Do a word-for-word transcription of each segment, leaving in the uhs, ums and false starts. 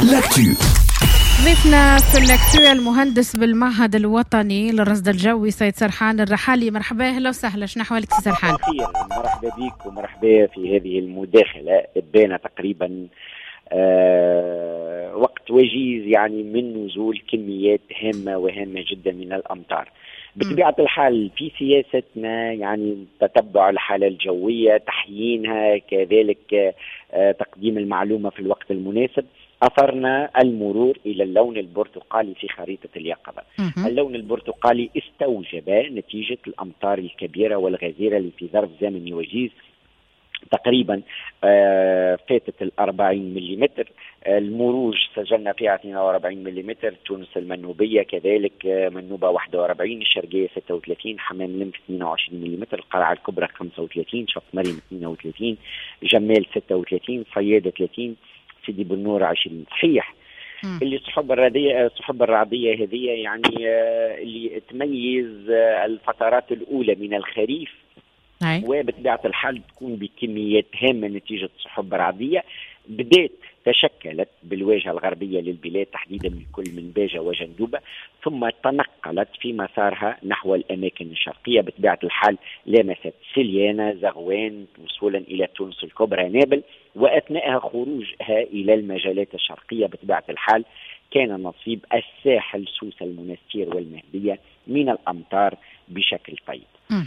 لاكتو. ضيفنا في اللاكتو المهندس بالمعهد الوطني للرصد الجوي سيد سرحان الرحالي. مرحبا، اهلا وسهلا. شنو احوالك سي سرحان؟ مرحبا بك ومرحبا في هذه المداخله البانه تقريبا آه وقت وجيز يعني من نزول كميات هامه وهامه جدا من الامطار. بطبيعه الحال في سياستنا يعني تتبع الحاله الجويه، تحيينها، كذلك آه تقديم المعلومه في الوقت المناسب. أثرنا المرور إلى اللون البرتقالي في خريطة اليقظة. اللون البرتقالي استوجب نتيجة الأمطار الكبيرة والغزيرة اللي في ظرف زمني وجيز تقريبا آه فاتت الأربعين مليمتر. آه المروج سجلنا فيها اثنين وأربعين مليمتر، تونس المنوبية كذلك آه منوبة واحد وأربعين، الشرقية ستة وثلاثين، حمام لمف اثنين وعشرين مليمتر، القلعة الكبرى خمسة وثلاثين، شط مريم اثنين وثلاثين، جمال ستة وثلاثين، صيادة ثلاثين، سيدي بنور عشرين. صحيح م. اللي السحب الرعدية السحب الرعدية هذه يعني آه اللي تميز آه الفترات الأولى من الخريف، وبطبيعة الحال تكون بكميات هامة نتيجة سحب رعدية بدأت تشكلت بالواجهة الغربية للبلاد تحديدا من كل من باجة وجندوبة، ثم تنقلت في مسارها نحو الأماكن الشرقية. بطبيعة الحال لامست سليانة، زغوان، وصولا إلى تونس الكبرى، نابل، وأثناءها خروجها إلى المجالات الشرقية بطبيعة الحال كان نصيب الساحل، سوسة، المنستير والمهدية من الأمطار بشكل طيب.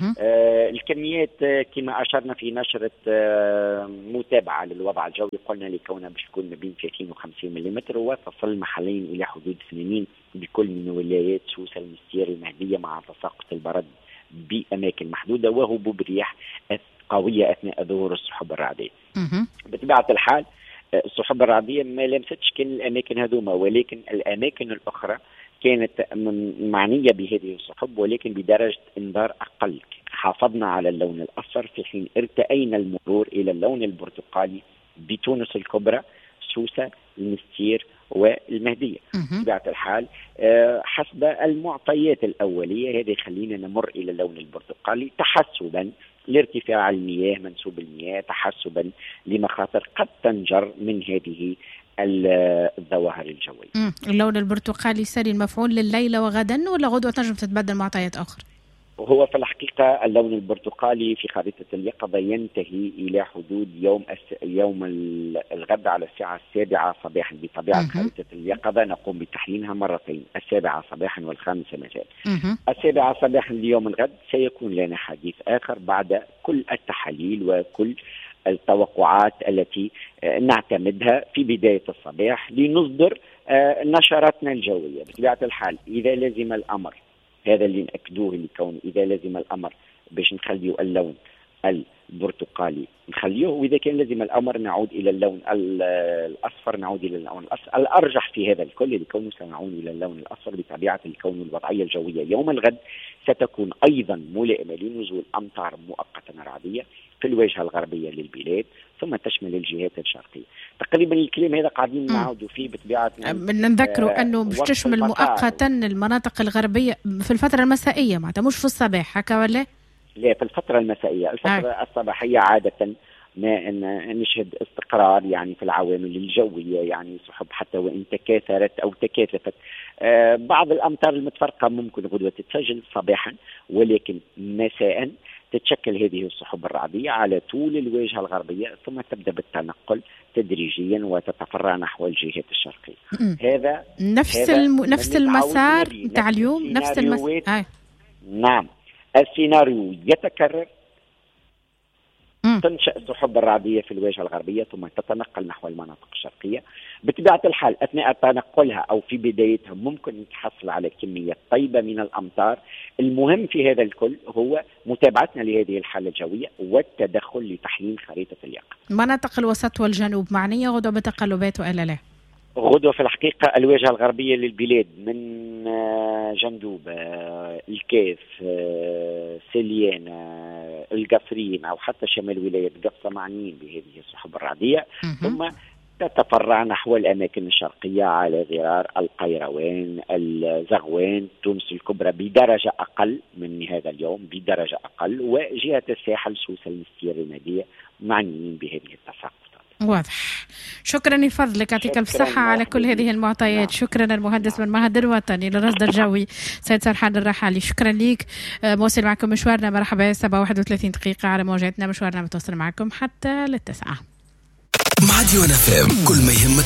آه الكميات آه كما أشرنا في نشرة آه متابعة للوضع الجوي، قلنا لكونها باش تكون ما بين ثلاثين وخمسين ملم، وتصل محليا إلى حدود ثمانين بكل من ولايات سوسة، المنستير، المهدية، مع تساقط البرد بأماكن محدودة وهبوب رياح قوية أثناء ظهور السحب الرعدية. بطبيعة الحال السحب الرعدية ما لمستش كل الأماكن هذوما، ولكن الأماكن الأخرى كانت معنية بهذه السحب ولكن بدرجة انذار أقل. حافظنا على اللون الأصفر في حين ارتأينا المرور إلى اللون البرتقالي بتونس الكبرى، سوسة، المنستير والمهدية. بطبيعة الحال حسب المعطيات الأولية هذا يخلينا نمر إلى اللون البرتقالي تحسبا لارتفاع المياه، منسوب المياه، تحسبا لمخاطر قد تنجر من هذه الظواهر الجوية. مم. اللون البرتقالي سري المفعول لليلة وغدا ولا غدوة تنجم تتبدل معطيات أخرى؟ هو في الحقيقة اللون البرتقالي في خريطة اليقظة ينتهي إلى حدود يوم الس... يوم الغد على الساعة السابعة صباحا. بطبيعة مه. خريطة اليقظة نقوم بتحليلها مرتين، السابعة صباحا والخامسة مساء. السابعة صباحا ليوم الغد سيكون لنا حديث آخر بعد كل التحاليل وكل التوقعات التي نعتمدها في بداية الصباح لنصدر نشراتنا الجوية. بطبيعة الحال إذا لزم الأمر، هذا اللي نأكدوه لكون إذا لزم الأمر باش نخليه اللون البرتقالي نخليه، وإذا كان لزم الأمر نعود إلى اللون الأصفر نعود إلى اللون الأصفر. الأرجح في هذا الكل لكونه سنعود إلى اللون الأصفر بطبيعة الكون الوضعية الجوية يوم الغد ستكون أيضا ملائمة لنزول أمطار مؤقتة رعدية في الواجهة الغربية للبلاد ثم تشمل الجهات الشرقية. تقريبا الكلام هذا قاعدين نعودوا فيه بطبيعة. بدنا نذكروا أنه باش تشمل مؤقتا المناطق الغربية في الفترة المسائية معناتها مش في الصباح، هكا ولا؟ لا، في الفترة المسائية. الفترة هاي. الصباحية عادة ما نشهد استقرار يعني في العوامل الجوية، يعني سحب حتى وإن تكاثرت أو تكاثفت. آه بعض الأمطار المتفرقة ممكن غدوة تتسجل صباحا، ولكن مساء تتشكل هذه السحب الرعدية على طول الواجهة الغربية ثم تبدأ بالتنقل تدريجيا وتتفرع نحو الجهات الشرقية. هذا نفس هذا الم... نفس المسار نتاع اليوم، نفس المسار. نعم، السيناريو يتكرر. تنشأ السحب الرعدية في الواجهة الغربية ثم تتنقل نحو المناطق الشرقية. بطبيعة الحال أثناء تنقلها أو في بدايتها ممكن يتحصل على كمية طيبة من الأمطار. المهم في هذا الكل هو متابعتنا لهذه الحالة الجوية والتدخل لتحليل خريطة اليقظة. مناطق الوسط والجنوب معنية غدوة بتقلبات وإلا لا؟ غدوة في الحقيقة الواجهة الغربية للبلاد من جندوبة، الكاف، سليانة، القصرين أو حتى شمال ولاية قفصة معنيين بهذه السحب الرعدية، ثم تتفرع نحو الأماكن الشرقية على غرار القيروان، الزغوان، تونس الكبرى بدرجة أقل من هذا اليوم بدرجة أقل، وجهة الساحل سوسة، المنستير، المهدية معنيين بهذه التساقطات. واضح. شكرا لفضلك، يعطيك الف صحة على كل هذه المعطيات. شكرا المهندس من المعهد الوطني للرصد الجوي سيد سرحان الرحالي، شكرا ليك. موصل معكم مشوارنا، مرحبا. سبعة واحد وثلاثين دقيقة على موجاتنا، مشوارنا متواصل معكم حتى للتسعة. مع ديوان اف ام، كل ما يهمك